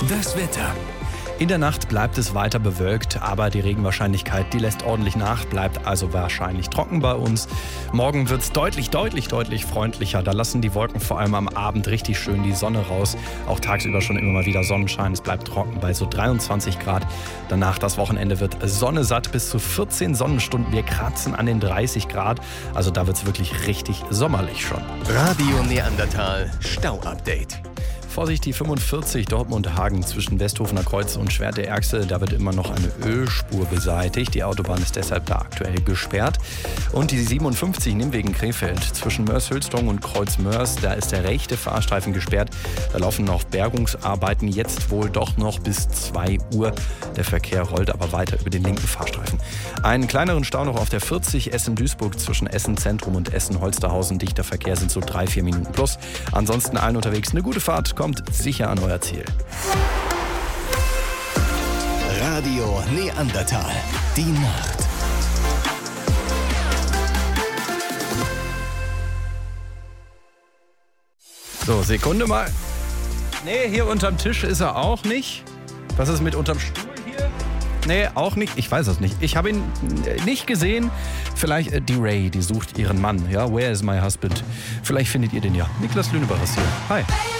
Das Wetter. In der Nacht bleibt es weiter bewölkt, aber die Regenwahrscheinlichkeit, die lässt ordentlich nach, bleibt also wahrscheinlich trocken bei uns. Morgen wird es deutlich freundlicher. Da lassen die Wolken vor allem am Abend richtig schön die Sonne raus. Auch tagsüber schon immer mal wieder Sonnenschein. Es bleibt trocken bei so 23 Grad. Danach das Wochenende wird Sonne satt, bis zu 14 Sonnenstunden. Wir kratzen an den 30 Grad. Also da wird es wirklich richtig sommerlich schon. Radio Neandertal Stau-Update. Vorsicht, die 45 Dortmund-Hagen zwischen Westhofener Kreuz und Schwerte-Erxel. Da wird immer noch eine Ölspur beseitigt. Die Autobahn ist deshalb da aktuell gesperrt. Und die 57 Nimwegen-Krefeld zwischen Mörs-Hülstrong und Kreuz-Mörs. Da ist der rechte Fahrstreifen gesperrt. Da laufen noch Bergungsarbeiten. Jetzt wohl doch noch bis 2 Uhr. Der Verkehr rollt aber weiter über den linken Fahrstreifen. Einen kleineren Stau noch auf der 40 Essen-Duisburg zwischen Essen-Zentrum und Essen-Holsterhausen. Dichter Verkehr sind so 3-4 Minuten plus. Ansonsten allen unterwegs eine gute Fahrt. Kommt sicher an euer Ziel. Radio Neandertal. Die Nacht. So, Sekunde mal. Nee, hier unterm Tisch ist er auch nicht. Was ist mit unterm Stuhl hier? Nee, auch nicht. Ich weiß es nicht. Ich habe ihn nicht gesehen. Vielleicht die Ray, die sucht ihren Mann. Ja, where is my husband? Vielleicht findet ihr den ja. Niklas Lünebach ist hier. Hi.